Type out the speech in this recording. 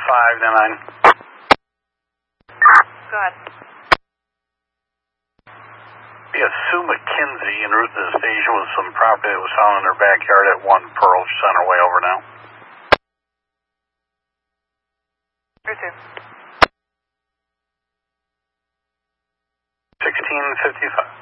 599. Go ahead. Yeah, Sue McKenzie en route to the station with some property that was found in her backyard at 1 Pearl. She's on her way over now. Where to? 1655.